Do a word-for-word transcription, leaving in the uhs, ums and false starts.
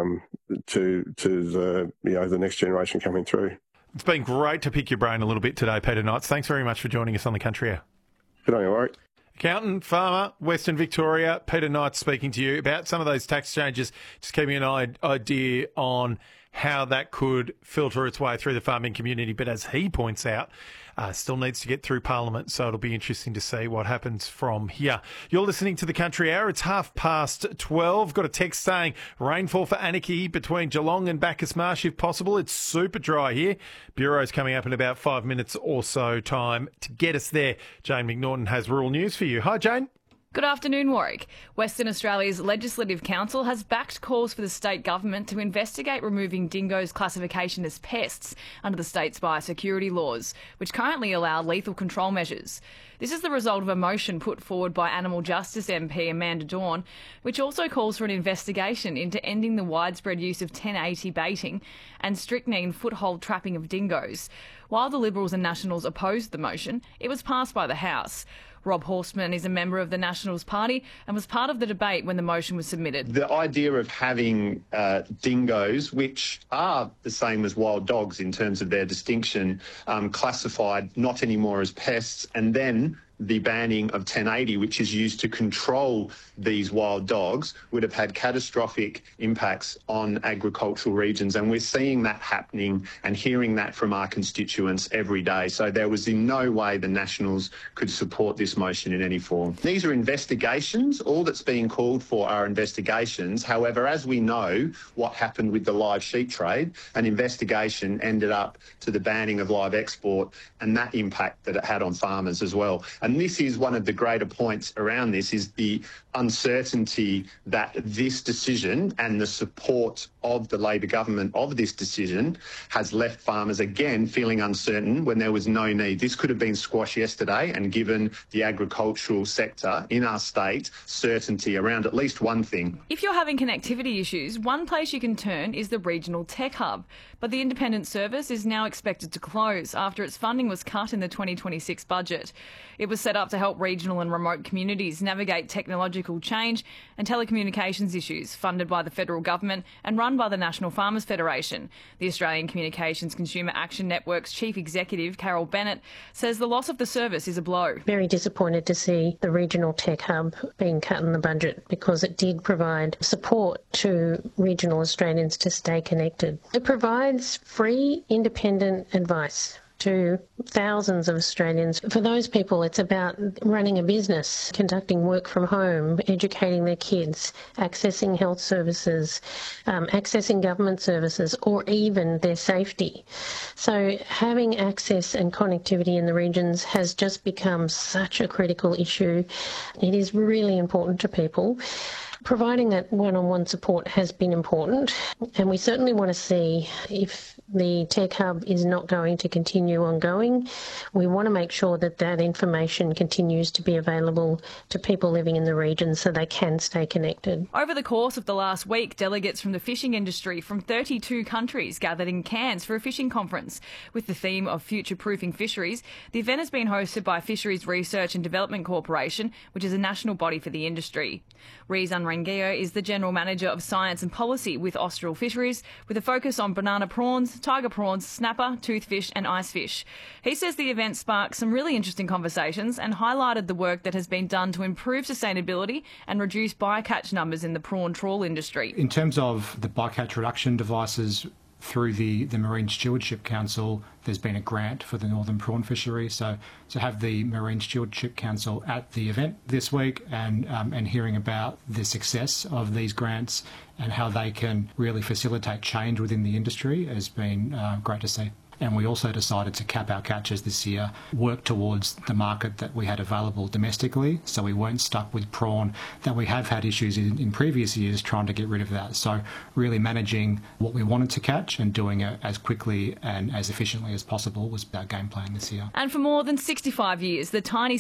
um, to to the you know the next generation coming through. It's been great to pick your brain a little bit today, Peter Knights. Thanks very much for joining us on the Country Hour. Good on you, Warwick. Accountant, farmer, Western Victoria, Peter Knights speaking to you about some of those tax changes. Just keeping an idea on how that could filter its way through the farming community. But as he points out, uh, still needs to get through Parliament, so it'll be interesting to see what happens from here. You're listening to the Country Hour. It's half past twelve. Got a text saying rainfall for Anarchy between Geelong and Bacchus Marsh if possible. It's super dry here. Bureau's coming up in about five minutes or so time to get us there. Jane McNaughton has rural news for you. Hi, Jane. Good afternoon, Warwick. Western Australia's Legislative Council has backed calls for the state government to investigate removing dingoes' classification as pests under the state's biosecurity laws, which currently allow lethal control measures. This is the result of a motion put forward by Animal Justice M P Amanda Dawn, which also calls for an investigation into ending the widespread use of ten eighty baiting and strychnine foothold trapping of dingoes. While the Liberals and Nationals opposed the motion, it was passed by the House. Rob Horstman is a member of the Nationals Party and was part of the debate when the motion was submitted. The idea of having uh, dingoes, which are the same as wild dogs in terms of their distinction, um, classified not anymore as pests, and then the banning of ten eighty, which is used to control these wild dogs, would have had catastrophic impacts on agricultural regions. And we're seeing that happening and hearing that from our constituents every day. So there was in no way the Nationals could support this motion in any form. These are investigations. All that's being called for are investigations. However, as we know what happened with the live sheep trade, an investigation ended up to the banning of live export and that impact that it had on farmers as well. And this is one of the greater points around this, is the uncertainty that this decision and the support of the Labor government of this decision has left farmers again feeling uncertain when there was no need. This could have been squashed yesterday and given the agricultural sector in our state certainty around at least one thing. If you're having connectivity issues, one place you can turn is the Regional Tech Hub. But the independent service is now expected to close after its funding was cut in the twenty twenty-six budget. It was set up to help regional and remote communities navigate technological change and telecommunications issues, funded by the federal government and run by the National Farmers Federation. The Australian Communications Consumer Action Network's Chief Executive, Carol Bennett, says the loss of the service is a blow. Very disappointed to see the Regional Tech Hub being cut in the budget, because it did provide support to regional Australians to stay connected. It provides free, independent advice to thousands of Australians. For those people, it's about running a business, conducting work from home, educating their kids, accessing health services, um, accessing government services, or even their safety. So having access and connectivity in the regions has just become such a critical issue. It is really important to people. Providing that one-on-one support has been important, and we certainly want to see if the Tech Hub is not going to continue ongoing. We want to make sure that that information continues to be available to people living in the region so they can stay connected. Over the course of the last week, delegates from the fishing industry from thirty-two countries gathered in Cairns for a fishing conference with the theme of future-proofing fisheries. The event has been hosted by Fisheries Research and Development Corporation, which is a national body for the industry. Riz Unrangio is the General Manager of Science and Policy with Austral Fisheries, with a focus on banana prawns, tiger prawns, snapper, toothfish and icefish. He says the event sparked some really interesting conversations and highlighted the work that has been done to improve sustainability and reduce bycatch numbers in the prawn trawl industry. In terms of the bycatch reduction devices, through the, the Marine Stewardship Council, there's been a grant for the northern prawn fishery. So to have the Marine Stewardship Council at the event this week and um, and hearing about the success of these grants and how they can really facilitate change within the industry has been uh, great to see. And we also decided to cap our catches this year, work towards the market that we had available domestically, so we weren't stuck with prawn that we have had issues in, in previous years trying to get rid of that. So really managing what we wanted to catch and doing it as quickly and as efficiently as possible was our game plan this year. And for more than sixty-five years, the tiny